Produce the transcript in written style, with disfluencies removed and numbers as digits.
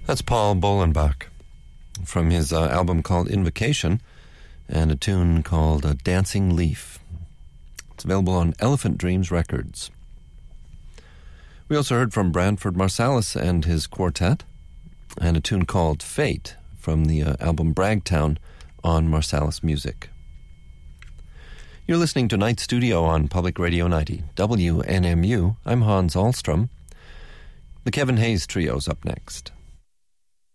That's Paul Bolenbach from his album called Invocation and a tune called Dancing Leaf. It's available on Elephant Dreams Records. We also heard from Branford Marsalis and his quartet and a tune called Fate from the album Bragtown on Marsalis Music. You're listening to Night Studio on Public Radio 90, WNMU. I'm Hans Ahlstrom. The Kevin Hayes Trio's up next.